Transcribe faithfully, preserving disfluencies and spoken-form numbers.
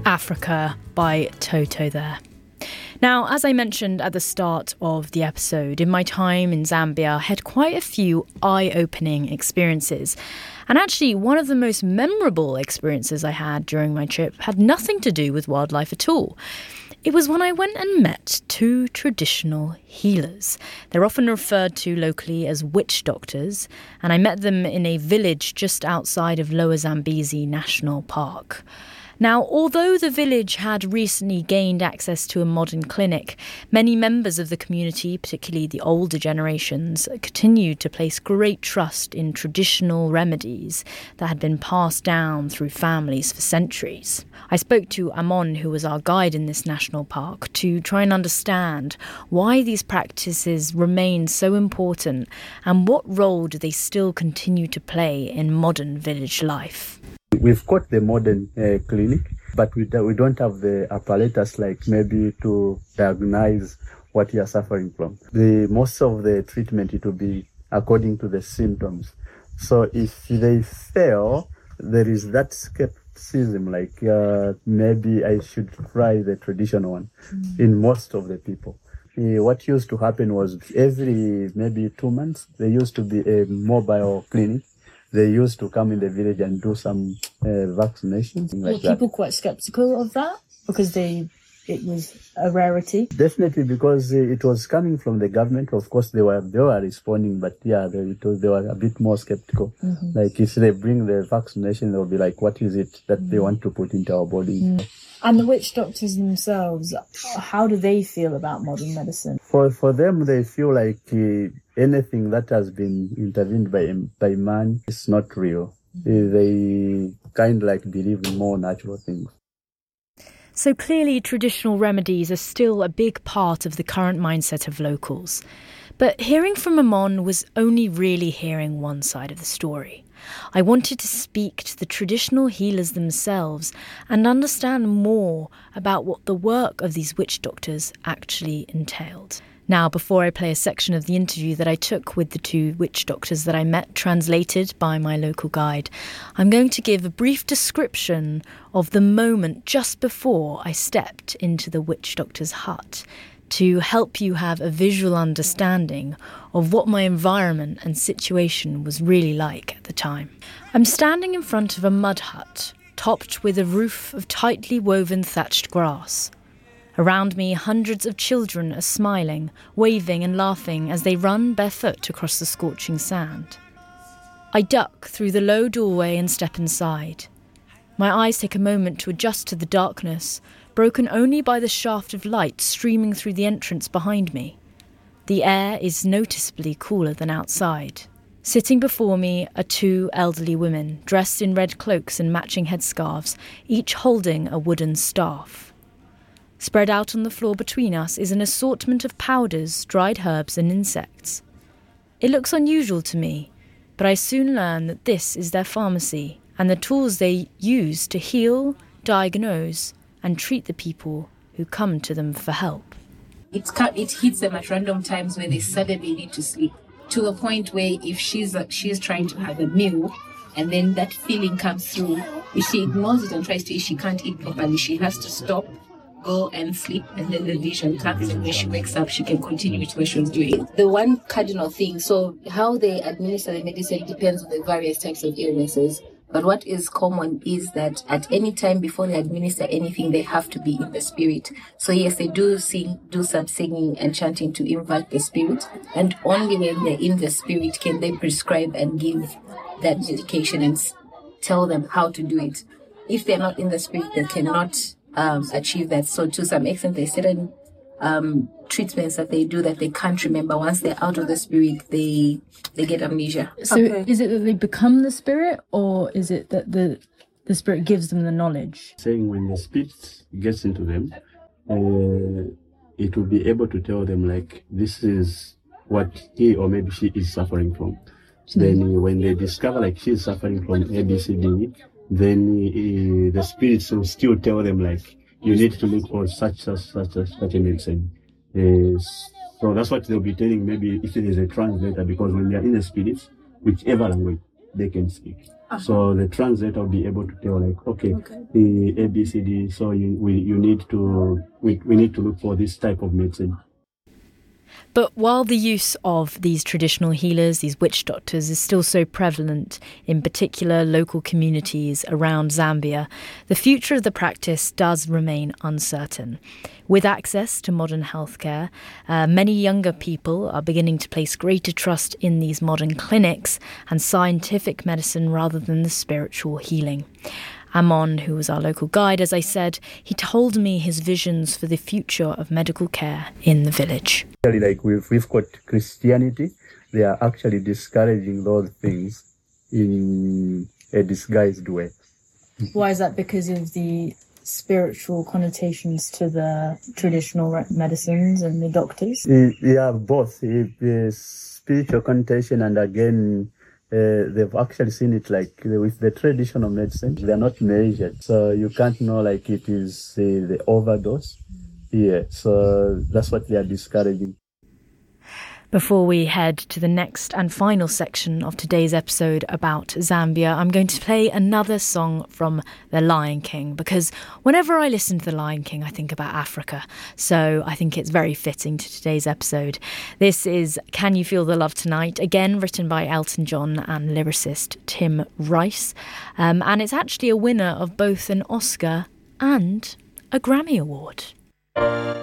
Africa by Toto there. Now, as I mentioned at the start of the episode, in my time in Zambia, I had quite a few eye-opening experiences. And actually, one of the most memorable experiences I had during my trip had nothing to do with wildlife at all. It was when I went and met two traditional healers. They're often referred to locally as witch doctors, and I met them in a village just outside of Lower Zambezi National Park. Now, although the village had recently gained access to a modern clinic, many members of the community, particularly the older generations, continued to place great trust in traditional remedies that had been passed down through families for centuries. I spoke to Amon, who was our guide in this national park, to try and understand why these practices remain so important and what role do they still continue to play in modern village life. We've got the modern uh, clinic, but we, do, we don't have the apparatus like maybe to diagnose what you are suffering from. The most of the treatment, it will be according to the symptoms. So if they fail, there is that skepticism, like uh, maybe I should try the traditional one mm. in most of the people. Uh, what used to happen was every maybe two months, there used to be a mobile clinic. They used to come in the village and do some uh, vaccinations. Were like people that. Quite skeptical of that because they it was a rarity? Definitely, because uh, it was coming from the government. Of course, they were they were responding, but yeah, they, it was, they were a bit more skeptical. Mm-hmm. Like if they bring the vaccination, they'll be like, "What is it that mm-hmm. they want to put into our body?" Mm. And the witch doctors themselves, how do they feel about modern medicine? For for them, they feel like uh, anything that has been intervened by by man is not real. Mm-hmm. They kind of like believe in more natural things. So clearly, traditional remedies are still a big part of the current mindset of locals. But hearing from Amon was only really hearing one side of the story. I wanted to speak to the traditional healers themselves and understand more about what the work of these witch doctors actually entailed. Now, before I play a section of the interview that I took with the two witch doctors that I met, translated by my local guide, I'm going to give a brief description of the moment just before I stepped into the witch doctor's hut, to help you have a visual understanding of what my environment and situation was really like at the time. I'm standing in front of a mud hut, topped with a roof of tightly woven thatched grass. Around me, hundreds of children are smiling, waving and laughing as they run barefoot across the scorching sand. I duck through the low doorway and step inside. My eyes take a moment to adjust to the darkness, broken only by the shaft of light streaming through the entrance behind me. The air is noticeably cooler than outside. Sitting before me are two elderly women, dressed in red cloaks and matching headscarves, each holding a wooden staff. Spread out on the floor between us is an assortment of powders, dried herbs and insects. It looks unusual to me, but I soon learn that this is their pharmacy and the tools they use to heal, diagnose, and treat the people who come to them for help. It, it hits them at random times where they suddenly need to sleep, to a point where if she's she's trying to have a meal and then that feeling comes through, if she ignores it and tries to eat, she can't eat properly. She has to stop, go and sleep, and then the vision comes, and when she wakes up, she can continue with what she was doing. The one cardinal thing, so how they administer the medicine depends on the various types of illnesses. But what is common is that at any time before they administer anything, they have to be in the spirit. So yes, they do sing, do some singing and chanting to invoke the spirit. And only when they're in the spirit can they prescribe and give that medication and tell them how to do it. If they're not in the spirit, they cannot um, achieve that. So to some extent, there's certain um, treatments that they do that they can't remember. Once they're out of the spirit, they they get amnesia. So okay. Is it that they become the spirit, or is it that the the spirit gives them the knowledge? Saying when the spirit gets into them, uh, it will be able to tell them like this is what he or maybe she is suffering from. So then when they discover like she is suffering from A B C D, then uh, the spirits will still tell them like you need to look for such such such such, such a medicine. Uh, so that's what they'll be telling maybe if it is a translator, because when they are in the spirits, whichever language they can speak. Uh-huh. So the translator will be able to tell, like, okay, okay. the A B C D. So you we you need to we we need to look for this type of medicine. But while the use of these traditional healers, these witch doctors, is still so prevalent in particular local communities around Zambia, the future of the practice does remain uncertain. With access to modern healthcare, uh, many younger people are beginning to place greater trust in these modern clinics and scientific medicine rather than the spiritual healing. Amon, who was our local guide, as I said, he told me his visions for the future of medical care in the village. Like we've, we've got Christianity, they are actually discouraging those things in a disguised way. Why is that? Because of the spiritual connotations to the traditional medicines and the doctors? Yeah, both. The spiritual connotation and again, Uh, they've actually seen it like uh, with the traditional medicine, they're not measured. So you can't know like it is uh, the overdose. Yeah, so that's what they are discouraging. Before we head to the next and final section of today's episode about Zambia, I'm going to play another song from The Lion King, because whenever I listen to The Lion King, I think about Africa. So I think it's very fitting to today's episode. This is Can You Feel the Love Tonight? Again, written by Elton John and lyricist Tim Rice. Um, and it's actually a winner of both an Oscar and a Grammy Award.